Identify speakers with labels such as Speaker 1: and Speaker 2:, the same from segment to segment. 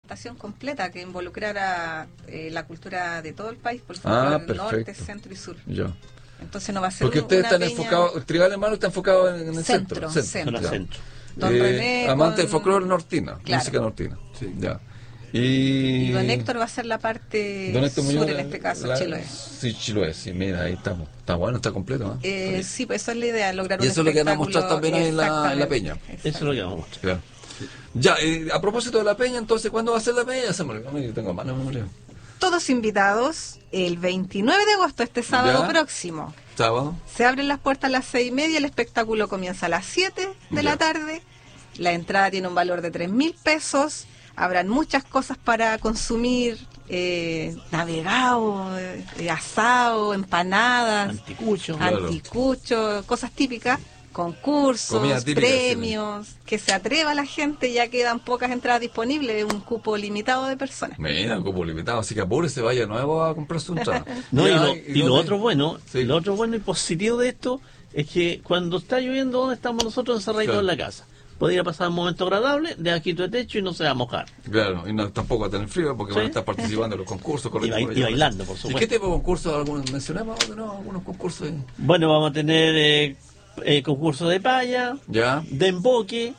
Speaker 1: manifestación completa que involucrara la cultura de todo el país, por ejemplo, el norte, centro y sur.
Speaker 2: Ya.
Speaker 1: Entonces no va a ser
Speaker 2: porque ustedes están
Speaker 1: peña...
Speaker 2: enfocados, el Tribal Hermano está enfocado en el
Speaker 1: centro.
Speaker 2: Don René amante de folclore nortina,
Speaker 1: claro.
Speaker 2: Música nortina.
Speaker 3: Sí.
Speaker 2: Ya. Y
Speaker 1: don Héctor va a ser la parte sur,
Speaker 2: Muñoz,
Speaker 1: en este caso, Chiloé.
Speaker 2: Sí, Chiloé, sí, mira, ahí estamos. Está bueno, está completo, ¿eh?
Speaker 1: Sí, pues esa es la idea, lograr un espectáculo.
Speaker 2: Y eso es lo que van a mostrar también ahí en la peña.
Speaker 3: Eso es lo que vamos a mostrar.
Speaker 2: Claro. Ya, a propósito de la peña, entonces, ¿cuándo va a ser la peña? Yo tengo mano, memoria.
Speaker 1: Todos invitados el 29 de agosto, este sábado próximo.
Speaker 2: Sábado.
Speaker 1: Se abren las puertas a las 6:30, el espectáculo comienza a las 7 de la tarde. La entrada tiene un valor de 3.000 pesos. Habrán muchas cosas para consumir, navegado, asado, empanadas, anticucho, cosas típicas, concursos, típica, premios, que se atreva la gente, ya quedan pocas entradas disponibles, un cupo limitado de personas.
Speaker 2: Mira, un cupo limitado, así que apúrese, vaya nuevo a comprar su entrada.
Speaker 3: Lo otro bueno, lo otro bueno y positivo de esto es que cuando está lloviendo, ¿dónde estamos nosotros encerrados en la casa? Podría pasar un momento agradable, de aquí de techo y no se va a mojar.
Speaker 2: Claro, y tampoco va a tener frío porque van a estar participando en los concursos.
Speaker 3: Y bailando, por supuesto.
Speaker 2: ¿Y qué tipo de concursos algunos mencionamos? ¿No? ¿Algunos concursos?
Speaker 3: Bueno, vamos a tener concurso de paya, de emboque,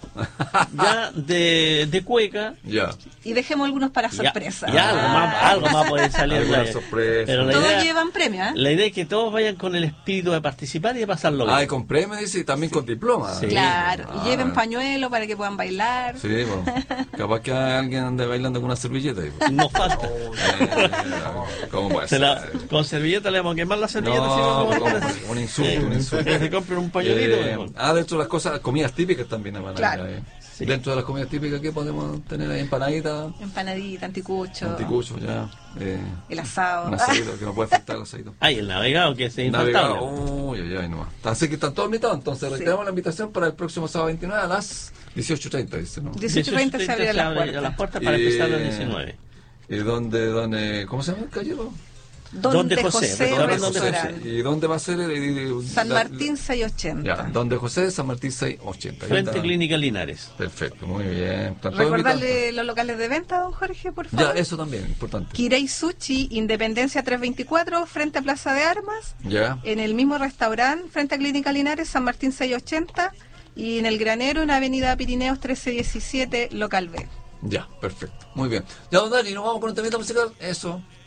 Speaker 3: de cueca.
Speaker 1: Y dejemos algunos para sorpresa.
Speaker 3: Algo más puede salir.
Speaker 2: Pero
Speaker 1: todos llevan premio, ¿eh?
Speaker 3: La idea es que todos vayan con el espíritu de participar y de pasarlo bien.
Speaker 2: Y con premio, dice, y también con diploma.
Speaker 1: Sí. Claro, y lleven pañuelo para que puedan bailar.
Speaker 2: Sí, bueno. Capaz que alguien ande bailando con una servilleta.
Speaker 3: Nos falta.
Speaker 2: ¿Cómo puede ser?
Speaker 3: Con servilleta le vamos a quemar la servilleta.
Speaker 2: Un insulto.
Speaker 3: Que se compren un pañuelito.
Speaker 2: Dentro de las cosas, comidas típicas también van a ir.
Speaker 1: Sí.
Speaker 2: Dentro de las comidas típicas, ¿qué podemos tener ahí? Empanadita,
Speaker 1: anticucho, el asado.
Speaker 2: Un asadito, que no puede faltar el asadito.
Speaker 3: El navegado, que es infaltable.
Speaker 2: No. Así que están todos invitados, entonces reiteramos la invitación para el próximo sábado 29 a las 18:30, dice, ¿no?
Speaker 1: 18:30 se abrirán
Speaker 3: las puertas para empezar a las 19.
Speaker 2: ¿Y dónde, cómo se llama el caballero?
Speaker 1: Donde José.
Speaker 2: ¿Y dónde va a ser?
Speaker 1: San Martín 680.
Speaker 2: Donde José, San Martín 680.
Speaker 3: Frente Clínica Linares.
Speaker 2: Perfecto, muy bien.
Speaker 1: Recordarle los locales de venta, don Jorge, por favor.
Speaker 2: Eso también, importante.
Speaker 1: Kirei Sushi, Independencia 324, frente a Plaza de Armas. En el mismo restaurante, frente a Clínica Linares, San Martín 680. Y en el Granero, en Avenida Pirineos 1317, local B.
Speaker 2: Perfecto, muy bien. Don Dani, ¿nos vamos con un temita musical? Eso.